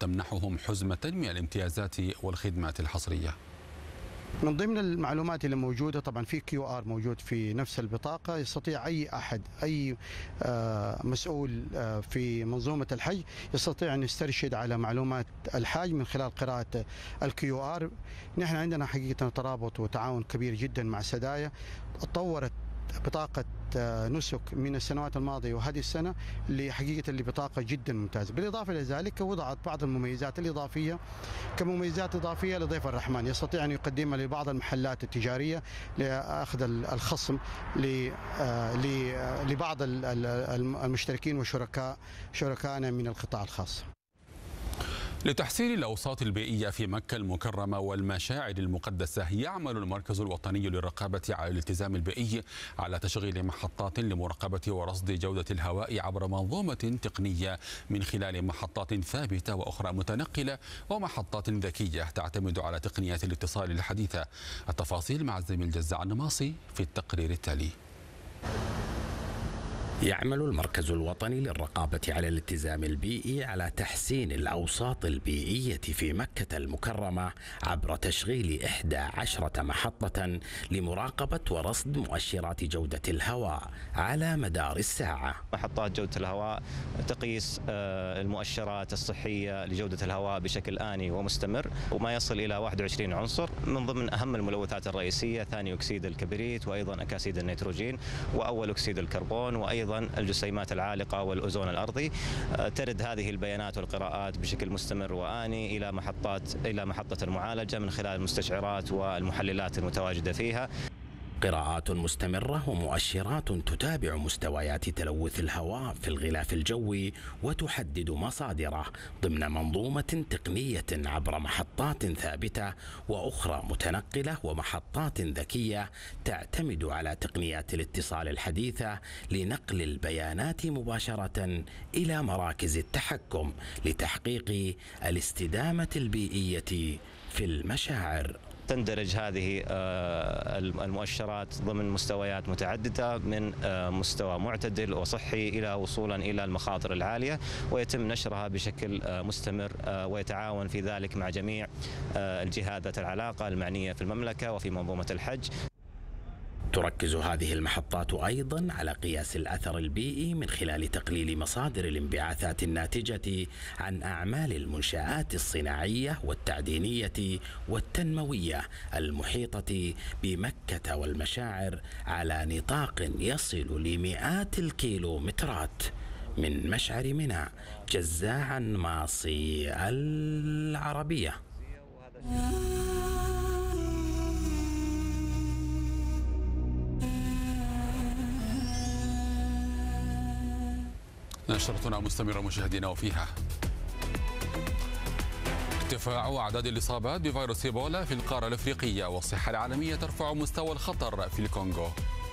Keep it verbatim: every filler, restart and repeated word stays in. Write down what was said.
تمنحهم حزمة من الامتيازات والخدمات الحصرية. من ضمن المعلومات اللي موجودة طبعا في كيو آر موجود في نفس البطاقة، يستطيع أي أحد أي مسؤول في منظومة الحج يستطيع أن يسترشد على معلومات الحاج من خلال قراءة الكيو آر. نحن عندنا حقيقة ترابط وتعاون كبير جدا مع سدايا، تطورت بطاقة نسك من السنوات الماضية وهذه السنة لحقيقة لبطاقة جدا ممتازة. بالإضافة إلى ذلك وضعت بعض المميزات الإضافية كمميزات إضافية لضيف الرحمن، يستطيع أن يقدمها لبعض المحلات التجارية لأخذ الخصم لبعض المشتركين وشركاء شركائنا من القطاع الخاص. لتحسين الأوساط البيئية في مكة المكرمة والمشاعر المقدسة، يعمل المركز الوطني للرقابة على الالتزام البيئي على تشغيل محطات لمراقبة ورصد جودة الهواء عبر منظومة تقنية من خلال محطات ثابتة وأخرى متنقلة ومحطات ذكية تعتمد على تقنيات الاتصال الحديثة. التفاصيل مع الزميل جزع النماصي في التقرير التالي. يعمل المركز الوطني للرقابة على الالتزام البيئي على تحسين الأوساط البيئية في مكة المكرمة عبر تشغيل إحدى عشرة محطة لمراقبة ورصد مؤشرات جودة الهواء على مدار الساعة. محطات جودة الهواء تقيس المؤشرات الصحية لجودة الهواء بشكل آني ومستمر، وما يصل إلى واحد وعشرين عنصر، من ضمن أهم الملوثات الرئيسية ثاني أكسيد الكبريت، وأيضا أكاسيد النيتروجين، وأول أكسيد الكربون، وأيضا أيضا الجسيمات العالقة والأوزون الأرضي. ترد هذه البيانات والقراءات بشكل مستمر وآني إلى محطات إلى محطة المعالجة من خلال المستشعرات والمحللات المتواجدة فيها. قراءات مستمرة ومؤشرات تتابع مستويات تلوث الهواء في الغلاف الجوي وتحدد مصادره ضمن منظومة تقنية عبر محطات ثابتة وأخرى متنقلة ومحطات ذكية تعتمد على تقنيات الاتصال الحديثة لنقل البيانات مباشرة إلى مراكز التحكم لتحقيق الاستدامة البيئية في المشاعر. تندرج هذه المؤشرات ضمن مستويات متعددة من مستوى معتدل وصحي إلى وصولا إلى المخاطر العالية، ويتم نشرها بشكل مستمر ويتعاون في ذلك مع جميع الجهات ذات العلاقة المعنية في المملكة وفي منظومة الحج. تركز هذه المحطات أيضا على قياس الأثر البيئي من خلال تقليل مصادر الانبعاثات الناتجة عن أعمال المنشآت الصناعية والتعدينية والتنموية المحيطة بمكة والمشاعر على نطاق يصل لمئات الكيلومترات. من مشعر منى، جزاع النماصي، العربية. نشرتنا مستمرة مشاهدينا، وفيها ارتفاع أعداد الإصابات بفيروس إيبولا في القارة الأفريقية، والصحة العالمية ترفع مستوى الخطر في الكونغو.